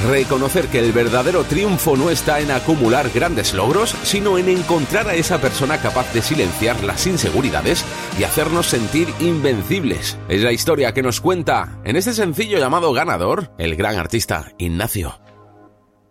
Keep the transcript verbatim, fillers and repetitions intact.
Reconocer que el verdadero triunfo no está en acumular grandes logros, sino en encontrar a esa persona capaz de silenciar las inseguridades y hacernos sentir invencibles. Es la historia que nos cuenta, en este sencillo llamado Ganador, el gran artista Ignacio.